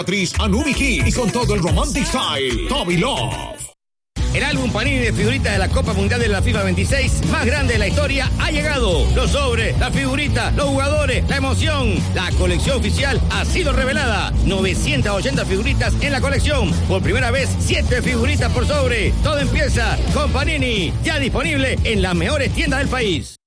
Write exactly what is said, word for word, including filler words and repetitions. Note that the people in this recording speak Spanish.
Actriz Anubiki y con todo el romantic style, Toby Love. El álbum Panini de figuritas de la Copa Mundial de la FIFA veintiséis, más grande de la historia, ha llegado. Los sobres, las figuritas, los jugadores, la emoción. La colección oficial ha sido revelada. novecientas ochenta figuritas en la colección. Por primera vez, siete figuritas por sobre. Todo empieza con Panini. Ya disponible en las mejores tiendas del país.